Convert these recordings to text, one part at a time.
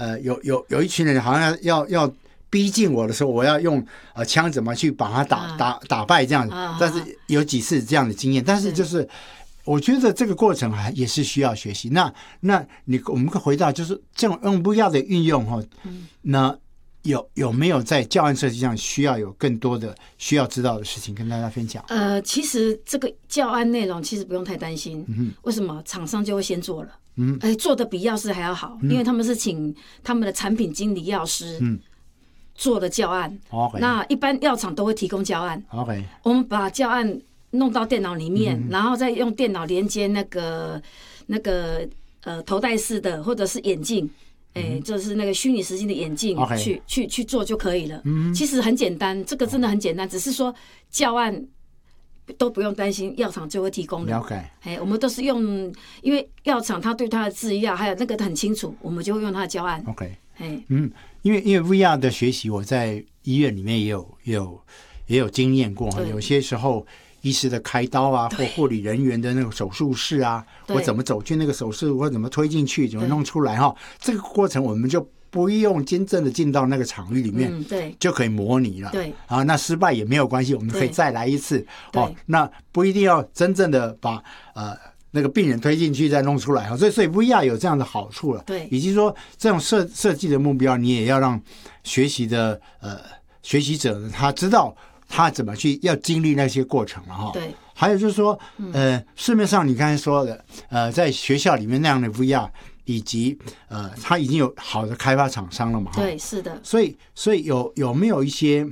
有一群人好像要逼近我的时候，我要用枪怎么去把他打败这样子。但是有几次这样的经验，但是就是我觉得这个过程也是需要学习。那我们回到就是这种用VR的运用哈，那有没有在教案设计上需要有更多的需要知道的事情跟大家分享？ 其实这个教案内容其实不用太担心，为什么？厂商就会先做了，做的比药师还要好，因为他们是请他们的产品经理药师做的教案。那一般药厂都会提供教案。我们把教案弄到电脑里面，然后再用电脑连接那个头戴式的或者是眼镜。就是那个虚拟实境的眼镜去做就可以了。其实很简单，这个真的很简单，只是说教案都不用担心，药厂就会提供的。我们都是用，因为药厂他对他的制药还有那个很清楚，我们就会用他的教案。 因为 VR 的学习，我在医院里面也有经验过，有些时候。医师的开刀啊，或护理人员的那个手术室啊，我怎么走进那个手术，或怎么推进去，怎么弄出来哈？这个过程我们就不用真正的进到那个场域里面，就可以模拟了。那失败也没有关系，我们可以再来一次。那不一定要真正的把那个病人推进去再弄出来。所以 VR 有这样的好处了。以及说这种设计的目标，你也要让学习的学习者他知道。他怎么去要经历那些过程了哈？还有就是说，市面上你刚才说的，在学校里面那样的 VR， 以及他已经有好的开发厂商了嘛？ 对，是的。 所以有没有一些，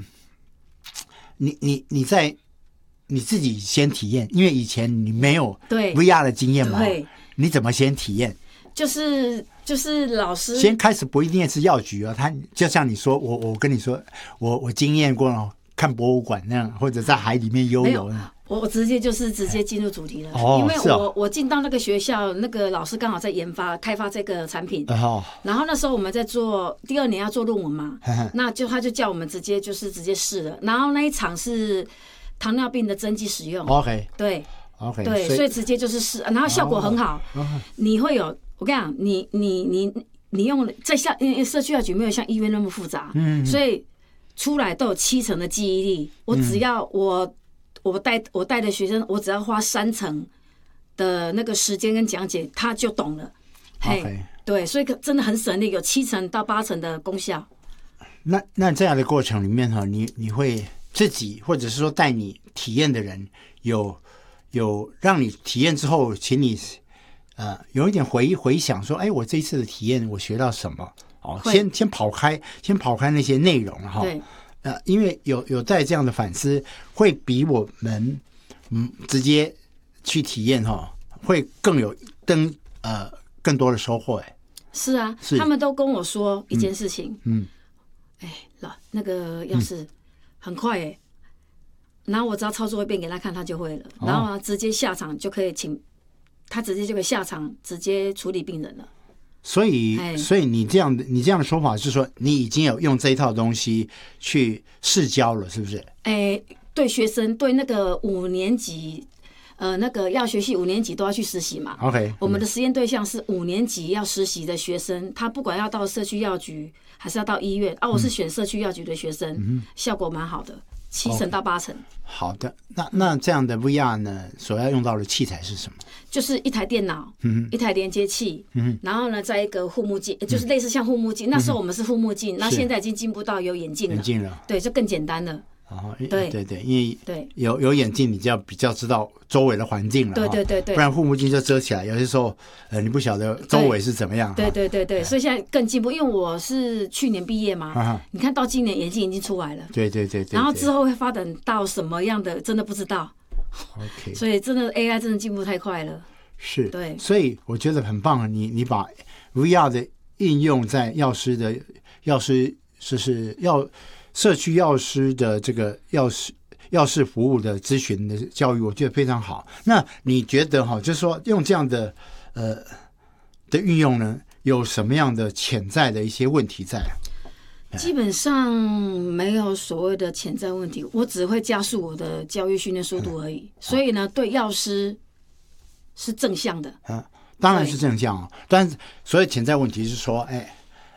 你在你自己先体验？因为以前你没有 VR 的经验嘛，你怎么先体验？ 就是老师先开始不一定是药局啊，他就像你说，我跟你说，我经验过了。看博物馆那样，或者在海里面游泳。 我直接进入主题了，因为我进到那个学校，那个老师刚好在开发这个产品。然后那时候我们在做第2年要做论文嘛，那他就叫我们直接试了。然后那一场是糖尿病的针剂使用。对，所以直接就是试，然后效果很好。你会有，我跟你讲，你用在因为社区药局没有像医院那么复杂，所以。出来都有70%的记忆力，我只要我带的学生，我只要花3成的那个时间跟讲解，他就懂了。对，所以真的很省力，有7成到8成的功效。 那这样的过程里面哈，你会自己或者是说带你体验的人有让你体验之后，请你有一点回想说，我这一次的体验我学到什么？先跑开那些内容哈。因为有在这样的反思，会比我们直接去体验哈，会更有更多的收获。 是啊，他们都跟我说一件事情，那个要是很快然后我只要操作一遍给他看，他就会了，然后直接下场就可以他直接就可以下场直接处理病人了。所以你这样的说法是说，你已经有用这一套东西去试教了，是不是？对学生，对那个5年级，那个药学系5年级都要去实习嘛。我们的实验对象是5年级要实习的学生，他不管要到社区药局还是要到医院我是选社区药局的学生，效果蛮好的，7成到8成。好的，那这样的 VR 呢，所要用到的器材是什么？就是一台电脑，一台连接器，然后呢，再一个护目镜，就是类似像护目镜。那时候我们是护目镜，那现在已经进步到有眼镜了，对，就更简单了。对，因为有眼镜，你就要比较知道周围的环境了。对，不然护目镜就遮起来，有些时候你不晓得周围是怎么样。对，所以现在更进步，因为我是去年毕业嘛，你看到今年眼镜已经出来了。对，然后之后会发展到什么样的，真的不知道。所以真的 AI 真的进步太快了。是，对，所以我觉得很棒，你把 VR 的应用在药师就是社区药师的这个药事服务的咨询的教育，我觉得非常好。那你觉得就是说用这样的运用呢，有什么样的潜在的一些问题在？基本上没有所谓的潜在问题，我只会加速我的教育训练速度而已。所以呢，对药师是正向的。当然是正向但是所以潜在问题是说，